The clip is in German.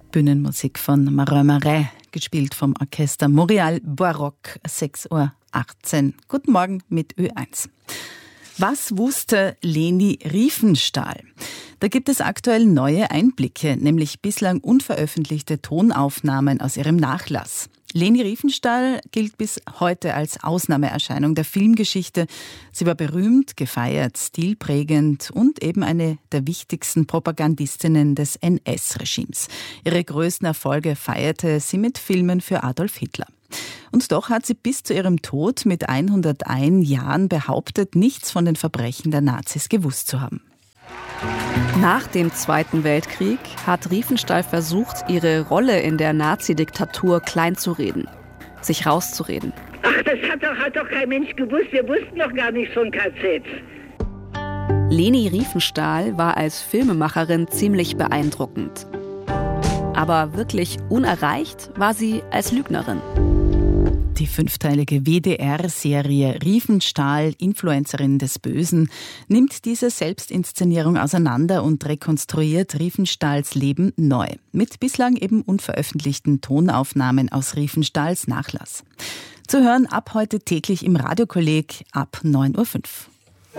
Bühnenmusik von Marin Marais, gespielt vom Orchester Montreal Baroque, 6:18 Uhr. Guten Morgen mit Ö1. Was wusste Leni Riefenstahl? Da gibt es aktuell neue Einblicke, nämlich bislang unveröffentlichte Tonaufnahmen aus ihrem Nachlass. Leni Riefenstahl gilt bis heute als Ausnahmeerscheinung der Filmgeschichte. Sie war berühmt, gefeiert, stilprägend und eben eine der wichtigsten Propagandistinnen des NS-Regimes. Ihre größten Erfolge feierte sie mit Filmen für Adolf Hitler. Und doch hat sie bis zu ihrem Tod mit 101 Jahren behauptet, nichts von den Verbrechen der Nazis gewusst zu haben. Nach dem Zweiten Weltkrieg hat Riefenstahl versucht, ihre Rolle in der Nazi-Diktatur kleinzureden, sich rauszureden. Ach, das hat doch kein Mensch gewusst. Wir wussten doch gar nichts von KZs. Leni Riefenstahl war als Filmemacherin ziemlich beeindruckend. Aber wirklich unerreicht war sie als Lügnerin. Die 5-teilige WDR-Serie Riefenstahl, Influencerin des Bösen, nimmt diese Selbstinszenierung auseinander und rekonstruiert Riefenstahls Leben neu. Mit bislang eben unveröffentlichten Tonaufnahmen aus Riefenstahls Nachlass. Zu hören ab heute täglich im Radiokolleg ab 9:05 Uhr.